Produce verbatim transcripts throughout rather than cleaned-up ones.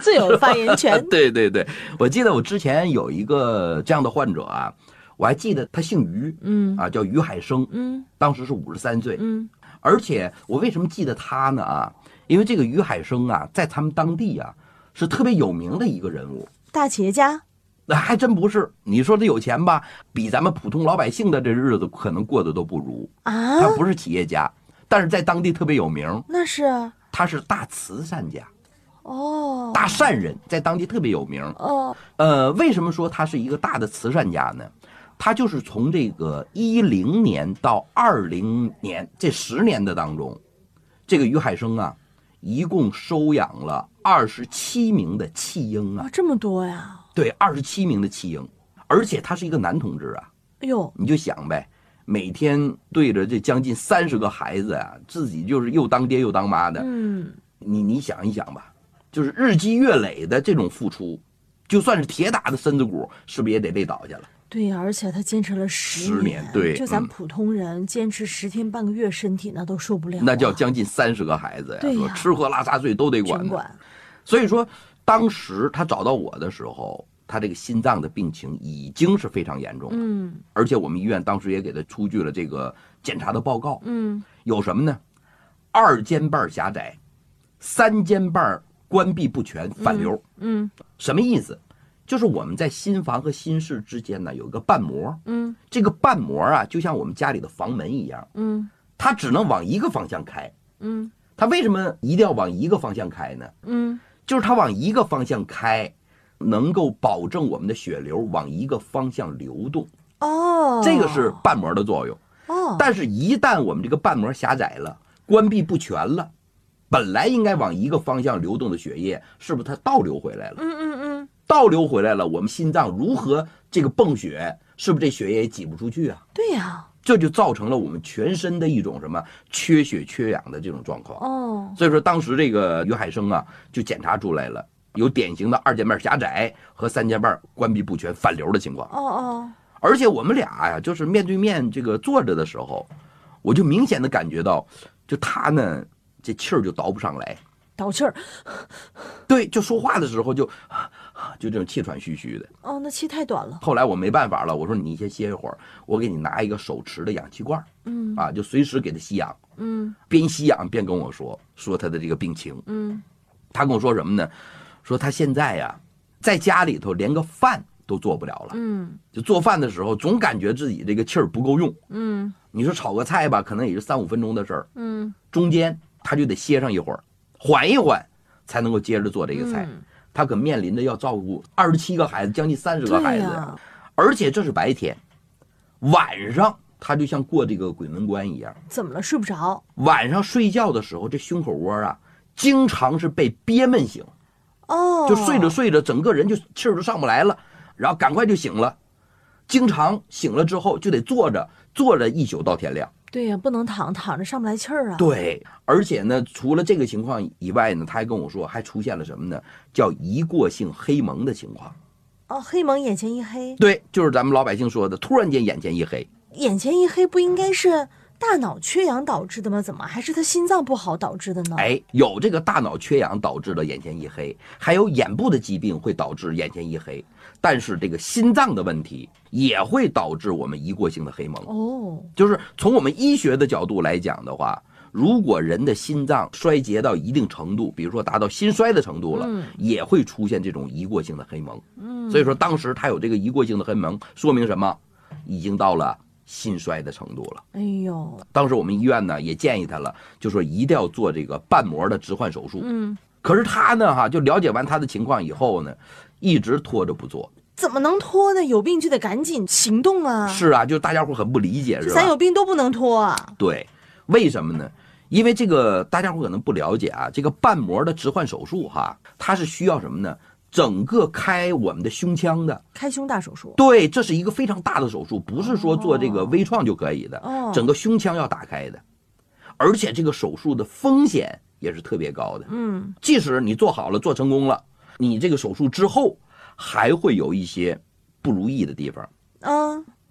最有发言权。 对对对，我记得我之前有一个这样的患者啊，我还记得他姓于， 嗯啊，叫于海生， 嗯， 当时是五十三岁， 嗯， 而且我为什么记得他呢啊？因为这个于海生啊，在他们当地啊是特别有名的一个人物， 大企业家。 那还真不是。你说他有钱吧，比咱们普通老百姓的这日子可能过得都不如啊。 他不是企业家，但是在当地特别有名。 那是啊， 他是大慈善家， 哦， 大善人，在当地特别有名。 哦， 呃，为什么说他是一个大的慈善家呢？他就是从这个一零年到二零年这十年的当中，这个于海生啊，一共收养了二十七名的弃婴啊， 哦，这么多呀？ 对，二十七名的弃婴，而且他是一个男同志啊。 哎呦， 你就想呗，每天对着这将近三十个孩子啊，自己就是又当爹又当妈的。 嗯， 你你想一想吧，就是日积月累的这种付出，就算是铁打的身子骨，是不是也得累倒下了？ 对呀，而且他坚持了十十年对就咱嗯普通人坚持十天半个月，身体那都受不了啊。 那叫将近三十个孩子呀， 对呀说吃喝拉撒睡都得管呢。 全管。 所以说，当时他找到我的时候，他这个心脏的病情已经是非常严重了。 嗯而且我们医院当时也给他出具了这个检查的报告， 嗯， 有什么呢？二尖瓣狭窄，三尖瓣关闭不全，反流。 嗯什么意思？就是我们在心房和心室之间呢有一个瓣膜， 嗯这个瓣膜啊就像我们家里的房门一样， 嗯它只能往一个方向开。 嗯它为什么一定要往一个方向开呢？ 嗯， 就是它往一个方向开，能够保证我们的血流往一个方向流动， 哦， 这个是瓣膜的作用。 哦， 但是，一旦我们这个瓣膜狭窄了，关闭不全了，本来应该往一个方向流动的血液，是不是它倒流回来了？ 嗯嗯嗯， 倒流回来了，我们心脏如何这个泵血，是不是这血液也挤不出去啊？ 对呀， 这就造成了我们全身的一种什么缺血缺氧的这种状况。 哦， 所以说，当时这个于海生啊，就检查出来了，有典型的二尖瓣狭窄和三尖瓣关闭不全反流的情况。 哦哦， 而且我们俩呀，就是面对面这个坐着的时候，我就明显的感觉到，就他呢，这气儿就倒不上来， 倒气儿。 对，就说话的时候就就这种气喘吁吁的。 哦，那气太短了。 后来我没办法了，我说你先歇一会儿，我给你拿一个手持的氧气罐， 嗯啊，就随时给他吸氧， 嗯边吸氧边跟我说说他的这个病情。 嗯， 他跟我说什么呢？说他现在呀，在家里头连个饭都做不了了。 嗯就做饭的时候，总感觉自己这个气儿不够用。 嗯你说炒个菜吧，可能也就三五分钟的事儿， 嗯中间他就得歇上一会儿，缓一缓，才能够接着做这个菜。 嗯， 他可面临着要照顾二十七个孩子，将近三十个孩子， 对呀， 而且这是白天，晚上他就像过这个鬼门关一样。 怎么了？睡不着？ 晚上睡觉的时候，这胸口窝啊，经常是被憋闷醒， 哦， 就睡着睡着，整个人就气儿都上不来了，然后赶快就醒了。经常醒了之后就得坐着，坐着一宿到天亮。 对呀，不能躺，躺着上不来气儿啊。， 对，而且呢，除了这个情况以外呢，他还跟我说，还出现了什么呢？叫一过性黑蒙的情况。 哦，黑蒙眼前一黑， 对，就是咱们老百姓说的，突然间眼前一黑。 眼前一黑不应该是大脑缺氧导致的吗？怎么还是他心脏不好导致的呢？ 哎，有这个大脑缺氧导致的眼前一黑，还有眼部的疾病会导致眼前一黑，但是这个心脏的问题也会导致我们一过性的黑蒙。 哦， 就是从我们医学的角度来讲的话，如果人的心脏衰竭到一定程度，比如说达到心衰的程度了， 嗯也会出现这种一过性的黑蒙。 嗯， 所以说当时他有这个一过性的黑蒙，说明什么？已经到了心衰的程度了。 哎呦， 当时我们医院呢也建议他了，就说一定要做这个瓣膜的置换手术。 嗯， 可是他呢哈，就了解完他的情况以后呢，一直拖着不做。 怎么能拖呢？有病就得赶紧行动啊！ 是啊，就大家伙很不理解，是吧？ 这咱有病都不能拖啊！ 对，为什么呢？因为这个大家伙可能不了解啊，这个瓣膜的置换手术哈，它是需要什么呢？整个开我们的胸腔的。 开胸大手术。 对，这是一个非常大的手术，不是说做这个微创就可以的， 哦整个胸腔要打开的，而且这个手术的风险也是特别高的。 嗯， 即使你做好了，做成功了，你这个手术之后还会有一些不如意的地方。 啊，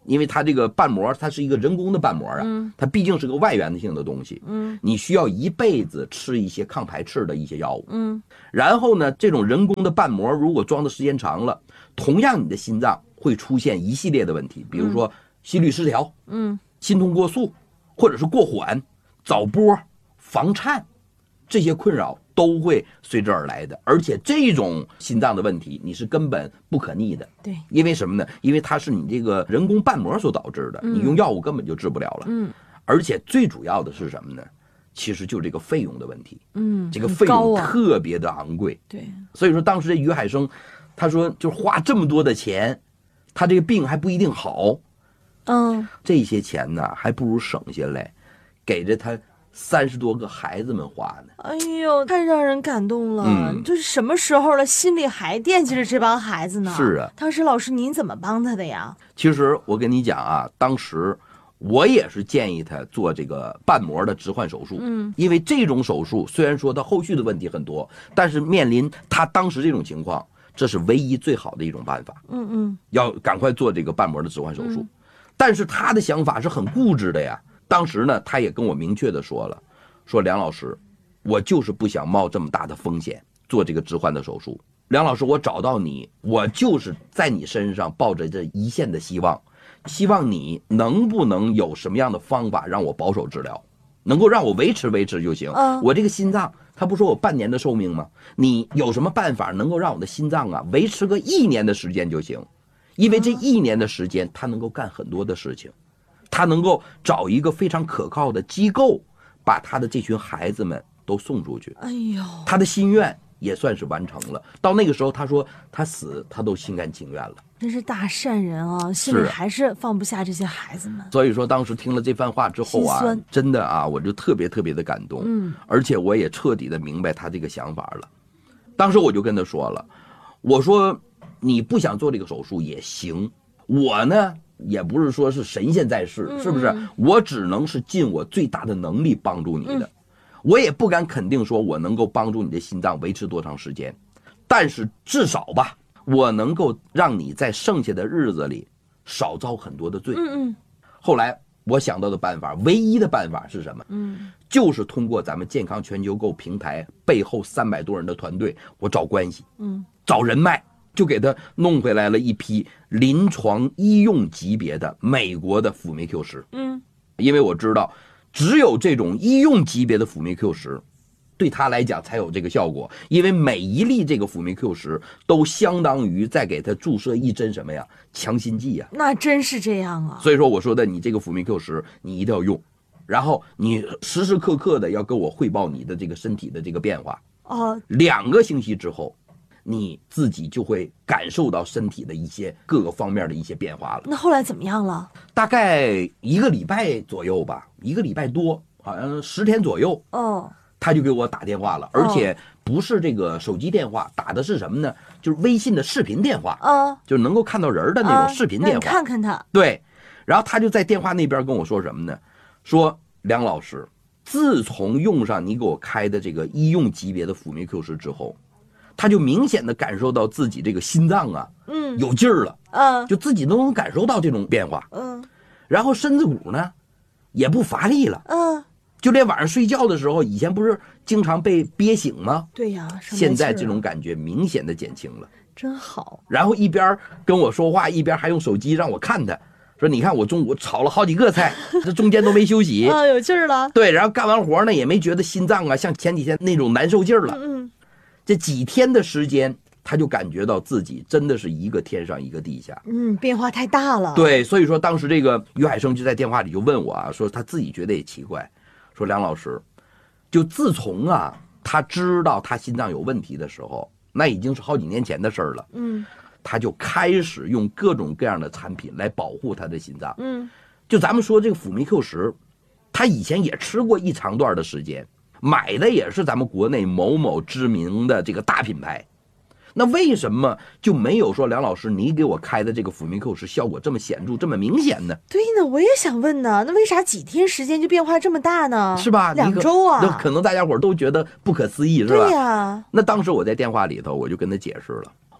因为它这个瓣膜它是一个人工的瓣膜啊， 嗯它毕竟是个外源性的东西， 嗯你需要一辈子吃一些抗排斥的一些药物。 嗯然后呢，这种人工的瓣膜如果装的时间长了，同样你的心脏会出现一系列的问题，比如说心律失调、 嗯心痛过速，或者是过缓、早搏、房颤，这些困扰都会随之而来的。而且这种心脏的问题你是根本不可逆的， 对， 因为什么呢？因为它是你这个人工瓣膜所导致的，你用药物根本就治不了了。 嗯而且最主要的是什么呢？其实就这个费用的问题， 嗯， 这个费用很高啊特别的昂贵。 对， 所以说当时这于海生，他说就是花这么多的钱，他这个病还不一定好， 嗯这些钱呢还不如省下来，给着他三十多个孩子们花呢。 哎呦，太让人感动了！ 嗯就是什么时候了，心里还惦记着这帮孩子呢？ 是啊， 当时老师您怎么帮他的呀？ 其实我跟你讲啊，当时我也是建议他做这个瓣膜的置换手术， 嗯， 因为这种手术虽然说他后续的问题很多，但是面临他当时这种情况，这是唯一最好的一种办法， 嗯嗯要赶快做这个瓣膜的置换手术。 嗯但是他的想法是很固执的呀。当时呢，他也跟我明确的说了，说梁老师，我就是不想冒这么大的风险做这个置换的手术。梁老师，我找到你，我就是在你身上抱着这一线的希望，希望你能不能有什么样的方法让我保守治疗，能够让我维持维持就行。 嗯我这个心脏，他不说我半年的寿命吗？你有什么办法能够让我的心脏啊维持个一年的时间就行？因为这一年的时间，他能够干很多的事情，他能够找一个非常可靠的机构，把他的这群孩子们都送出去， 哎呦， 他的心愿也算是完成了。到那个时候，他说他死他都心甘情愿了。 真是大善人啊！心里是还是放不下这些孩子们。 所以说，当时听了这番话之后啊心酸， 真的啊，我就特别特别的感动， 嗯， 而且我也彻底的明白他这个想法了。当时我就跟他说了，我说你不想做这个手术也行，我呢也不是说是神仙在世， 嗯是不是？我只能是尽我最大的能力帮助你的， 嗯我也不敢肯定说我能够帮助你的心脏维持多长时间，但是至少吧，我能够让你在剩下的日子里少遭很多的罪。 嗯嗯后来我想到的办法，唯一的办法是什么？ 嗯就是通过咱们健康全球购平台背后三百多人的团队，我找关系， 嗯找人脉，就给他弄回来了一批临床医用级别的美国的辅酶 Q 十。 嗯因为我知道，只有这种医用级别的辅酶 Q 十，对他来讲才有这个效果。因为每一粒这个辅酶 Q 十都相当于再给他注射一针什么呀？强心剂呀。 那真是这样啊！ 所以说我说的，你这个辅酶 Q 十你一定要用，然后你时时刻刻的要跟我汇报你的这个身体的这个变化。 哦， 两个星期之后，你自己就会感受到身体的一些各个方面的一些变化了。 那后来怎么样了？ 大概一个礼拜左右吧，一个礼拜多，好像十天左右， 哦， 他就给我打电话了，而且不是这个手机电话，打的是什么呢？就是微信的视频电话， 啊， 就是能够看到人的那种视频电啊让你话。 看看他。 对，然后他就在电话那边跟我说什么呢？说梁老师，自从用上你给我开的这个医用级别的辅酶 Q 十之后，他就明显的感受到自己这个心脏啊嗯有劲儿了， 嗯就自己都能感受到这种变化。 嗯然后身子骨呢也不乏力了， 嗯， 就连晚上睡觉的时候，以前不是经常被憋醒吗？ 对呀，上现面气儿啊在这种感觉明显的减轻了。 真好。 然后一边跟我说话，一边还用手机让我看他，说你看我中午炒了好几个菜，这中间都没休息。 啊，有劲儿了。 对，然后干完活呢也没觉得心脏啊像前几天那种难受劲儿了。 嗯这几天的时间，他就感觉到自己真的是一个天上一个地下。 嗯，变化太大了。， 对，所以说当时这个于海生就在电话里就问我啊，说他自己觉得也奇怪，说梁老师，就自从啊他知道他心脏有问题的时候，那已经是好几年前的事儿了， 嗯他就开始用各种各样的产品来保护他的心脏。 嗯就咱们说这个辅酶 Q 十，他以前也吃过一长段的时间，买的也是咱们国内某某知名的这个大品牌。那为什么就没有说梁老师你给我开的这个辅酶 Q 十效果这么显著这么明显呢？ 对呢，我也想问呢，那为啥几天时间就变化这么大呢？ 是吧？ 两你可周啊。 那可能大家伙都觉得不可思议，是吧？ 对呀。 那当时我在电话里头我就跟他解释了，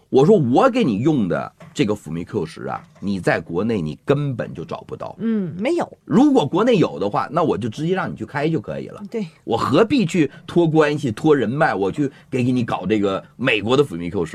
我说我给你用的这个辅酶 Q 十啊，你在国内你根本就找不到。 嗯，没有。 如果国内有的话，那我就直接让你去开就可以了。 对， 我何必去托关系、托人脉，我去给给你搞这个美国的辅酶 Q 十？